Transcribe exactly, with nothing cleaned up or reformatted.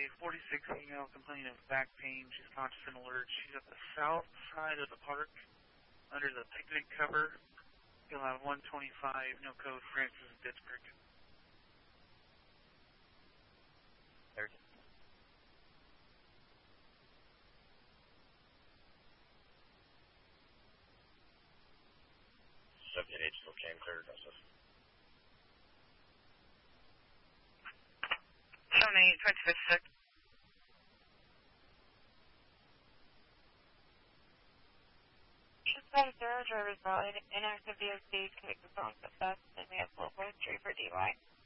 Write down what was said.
forty-six female complaining of back pain. She's conscious and alert. She's at the south side of the park under the picnic cover. You'll have one twenty-five, no code, Francis District. There's Subject H still came clear, Joseph. seven eight, twenty-fifth, six. Just got a zero driver's valid, inactive V O C, can make the phone set fast, and we have low voice three for D Y.